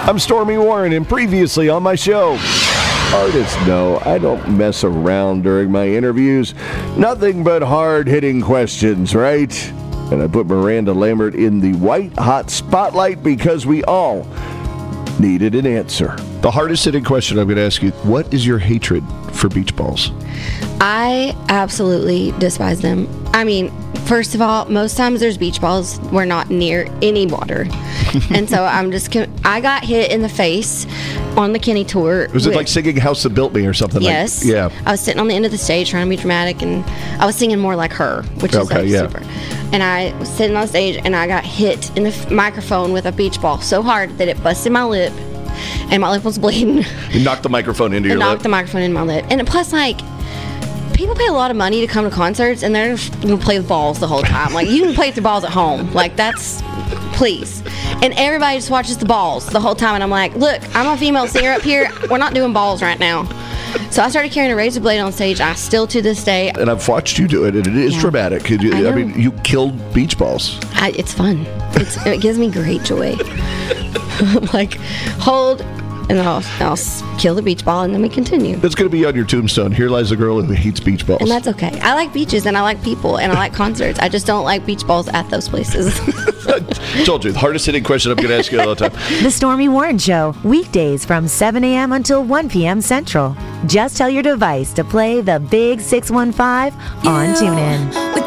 I'm Stormy Warren, and previously on my show, artists know I don't mess around during my interviews. Nothing but hard-hitting questions, right? And I put Miranda Lambert in the white-hot spotlight because we all needed an answer. The hardest-hitting question I'm going to ask you, what is your hatred for beach balls? I absolutely despise them. I mean, first of all, most times there's beach balls. We're not near any water. And so I got hit in the face on the Kenny tour. Was it like singing House That Built Me or something? Yes. Yeah. I was sitting on the end of the stage trying to be dramatic, and I was singing more like her, which is super. And I was sitting on stage, and I got hit in the microphone with a beach ball so hard that it busted my lip, and my lip was bleeding. You knocked the microphone into your lip? Knocked the microphone in my lip. And plus, like, people pay a lot of money to come to concerts, and they're just going to play with balls the whole time. Like, you can play with your balls at home. Like, that's... Please. And everybody just watches the balls the whole time, and I'm like, look, I'm a female singer up here. We're not doing balls right now. So I started carrying a razor blade on stage. I still to this day. And I've watched you do it, and it is dramatic. I mean, you killed beach balls. It's fun. It gives me great joy. Like, hold, and I'll kill the beach ball, and then we continue. That's going to be on your tombstone. Here lies a girl who hates beach balls. And that's okay. I like beaches, and I like people, and I like concerts. I just don't like beach balls at those places. I told you, the hardest hitting question I'm going to ask you all the time. The Stormy Warren Show, weekdays from 7 a.m. until 1 p.m. Central. Just tell your device to play the Big 615 on TuneIn.